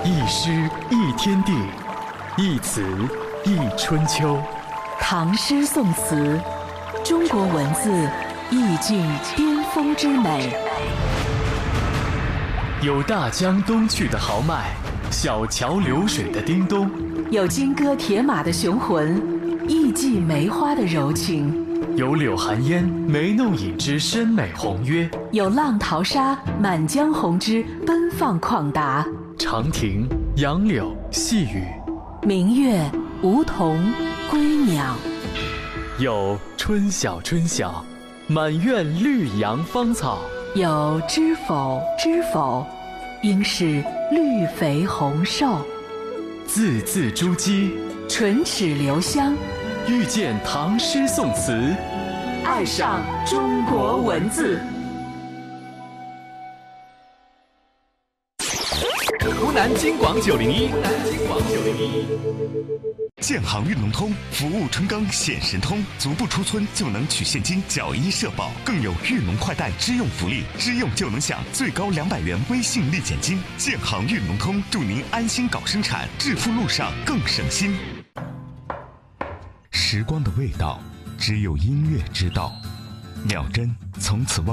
一诗一天地，一词一春秋。 唐诗宋词，中国文字意境巅峰之美。 有大江东去的豪迈，小桥流水的叮咚； 有金戈铁马的雄浑，艺伎梅花的柔情； 有柳寒烟眉弄影之深美宏约； 有浪淘沙满江红之奔放旷达。 长亭、杨柳、细雨， 明月、梧桐、归鸟。 有春晓春晓，满院绿杨芳草； 有知否知否，应是绿肥红瘦。 字字珠玑， 唇齿留香。 遇见唐诗宋词， 爱上中国文字。 湖南京广901， 建行运农通服务春耕显神通，足不出村就能取现金缴医社保，更有运农快贷支用福利，支用就能享最高200元微信立减金。建行运农通祝您安心搞生产，致富路上更省心。时光的味道，只有音乐知道。秒针从此